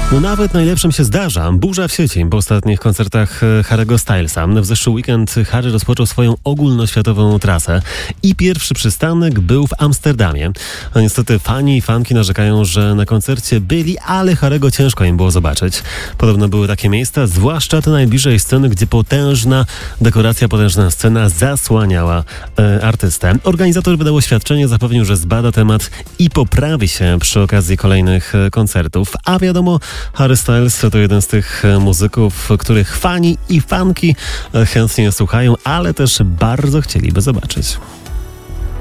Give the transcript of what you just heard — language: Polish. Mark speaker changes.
Speaker 1: No nawet najlepszym się zdarza. Burza w sieci po ostatnich koncertach Harry'ego Stylesa. W zeszły weekend Harry rozpoczął swoją ogólnoświatową trasę i pierwszy przystanek był w Amsterdamie. A niestety fani i fanki narzekają, że na koncercie byli, ale Harry'ego ciężko im było zobaczyć. Podobno były takie miejsca, zwłaszcza te najbliżej sceny, gdzie potężna dekoracja, potężna scena zasłaniała artystę. Organizator wydał oświadczenie, zapewnił, że zbada temat i poprawi się przy okazji kolejnych koncertów. A wiadomo, Harry Styles to jeden z tych muzyków, których fani i fanki chętnie słuchają, ale też bardzo chcieliby zobaczyć.